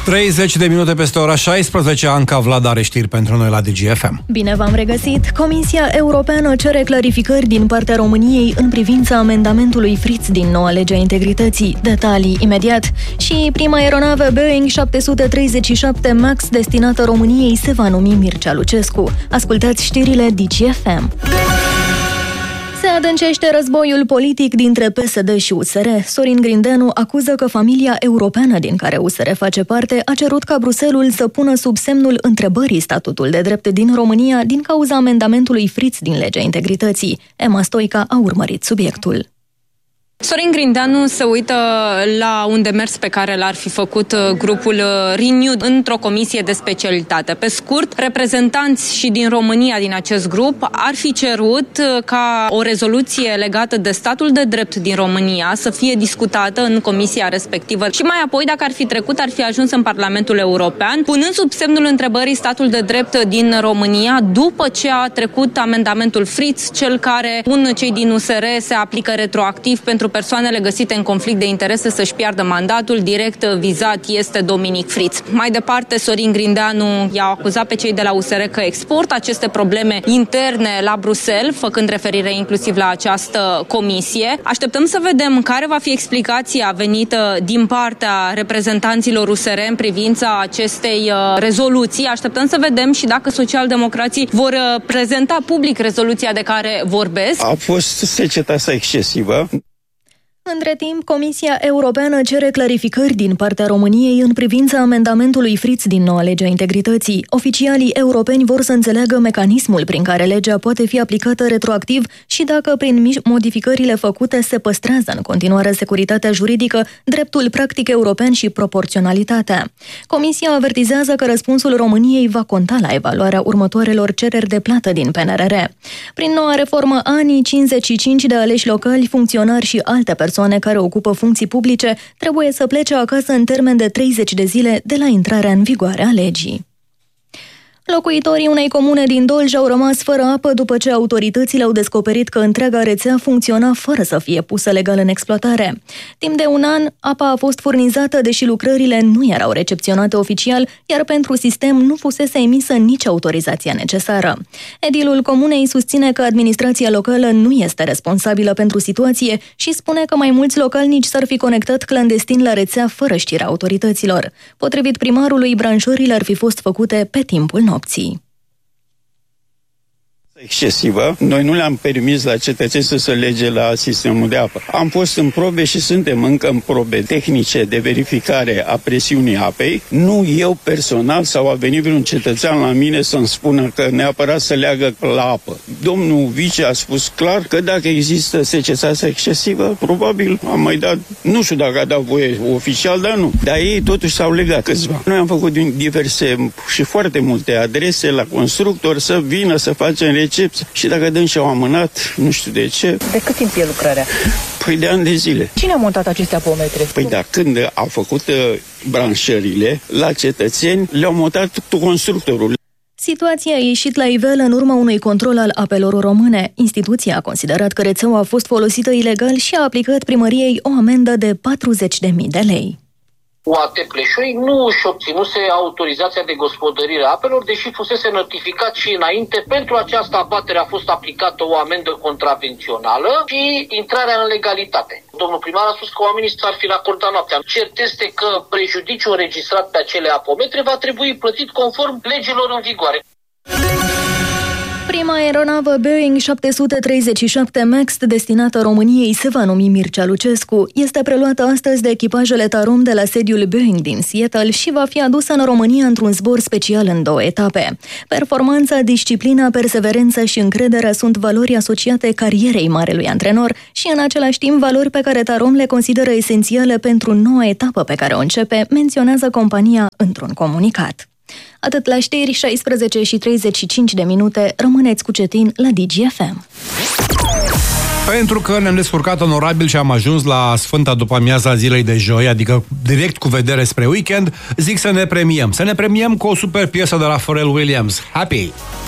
30 de minute peste ora 16, Anca Vlad are știri pentru noi la DGFM. Bine v-am regăsit! Comisia Europeană cere clarificări din partea României în privința amendamentului Fritz din noua lege a integrității. Detalii imediat. Și prima aeronavă Boeing 737 MAX destinată României se va numi Mircea Lucescu. Ascultați știrile DGFM. Se adâncește războiul politic dintre PSD și USR. Sorin Grindeanu acuză că familia europeană din care USR face parte a cerut ca Bruxelles să pună sub semnul întrebării statutul de drept din România din cauza amendamentului Fritz din legea integrității. Emma Stoica a urmărit subiectul. Sorin Grindeanu se uită la un demers pe care l-ar fi făcut grupul Renew într-o comisie de specialitate. Pe scurt, reprezentanți și din România din acest grup ar fi cerut ca o rezoluție legată de statul de drept din România să fie discutată în comisia respectivă și mai apoi, dacă ar fi trecut, ar fi ajuns în Parlamentul European, punând sub semnul întrebării statul de drept din România după ce a trecut amendamentul Fritz, cel care pun cei din USR se aplică retroactiv pentru persoanele găsite în conflict de interese să-și piardă mandatul. Direct vizat este Dominic Fritz. Mai departe, Sorin Grindeanu i-a acuzat pe cei de la USR că exportă aceste probleme interne la Bruxelles, făcând referire inclusiv la această comisie. Așteptăm să vedem care va fi explicația venită din partea reprezentanților USR în privința acestei rezoluții. Așteptăm să vedem și dacă socialdemocrații vor prezenta public rezoluția de care vorbesc. A fost seceta asta excesivă. Între timp, Comisia Europeană cere clarificări din partea României în privința amendamentului Fritz din noua lege a integrității. Oficialii europeni vor să înțeleagă mecanismul prin care legea poate fi aplicată retroactiv și dacă prin modificările făcute se păstrează în continuare securitatea juridică, dreptul practic european și proporționalitatea. Comisia avertizează că răspunsul României va conta la evaluarea următoarelor cereri de plată din PNRR. Prin noua reformă, anii 55 de aleși locali, funcționari și alte persoane care ocupă funcții publice trebuie să plece acasă în termen de 30 de zile de la intrarea în vigoare a legii. Locuitorii unei comune din Dolj au rămas fără apă după ce autoritățile au descoperit că întreaga rețea funcționa fără să fie pusă legal în exploatare. Timp de un an, apa a fost furnizată, deși lucrările nu erau recepționate oficial, iar pentru sistem nu fusese emisă nici autorizația necesară. Edilul comunei susține că administrația locală nu este responsabilă pentru situație și spune că mai mulți localnici s-ar fi conectat clandestin la rețea fără știrea autorităților. Potrivit primarului, branșările ar fi fost făcute pe timpul nopții. Excesivă. Noi nu le-am permis la cetățeni să se lege la sistemul de apă. Am fost în probe și suntem încă în probe tehnice de verificare a presiunii apei. Nu eu personal sau a venit vreun cetățean la mine să-mi spună că neapărat să leagă la apă. Domnul vice a spus clar că dacă există secetate excesivă, probabil am mai dat, nu știu dacă a dat voie oficial, dar nu. Dar ei totuși s-au legat câțiva. Noi am făcut din diverse și foarte multe adrese la constructori să vină să facem și dacă dăm și-au amânat, nu știu de ce. De cât timp e lucrarea? Păi de ani de zile. Cine a montat aceste apometre? Păi da, când au făcut branșările la cetățeni, le-au montat constructorul. Situația a ieșit la iveală în urma unui control al apelor române. Instituția a considerat că rețeaua a fost folosită ilegal și a aplicat primăriei o amendă de 40.000 de lei. UAT Pleșoi nu își obținuse autorizația de gospodărire a apelor, deși fusese notificat și înainte. Pentru această abatere a fost aplicată o amendă contravențională și intrarea în legalitate. Domnul primar a spus că oamenii s-ar fi racordat noaptea. Cert este că prejudiciul înregistrat pe acele apometre va trebui plătit conform legilor în vigoare. Prima aeronavă Boeing 737 MAX destinată României se va numi Mircea Lucescu. Este preluată astăzi de echipajele Tarom de la sediul Boeing din Seattle și va fi adusă în România într-un zbor special în 2 etape. Performanța, disciplina, perseverența și încrederea sunt valori asociate carierei marelui antrenor și în același timp valori pe care Tarom le consideră esențiale pentru noua etapă pe care o începe, menționează compania într-un comunicat. Atât la știri, 16 și 35 de minute, rămâneți cu Cetin la DGFM. Pentru că ne-am descurcat onorabil și am ajuns la sfânta după-amiaza zilei de joi, adică direct cu vedere spre weekend, zic să ne premiem. Să ne premiem cu o super piesă de la Pharrell Williams, Happy!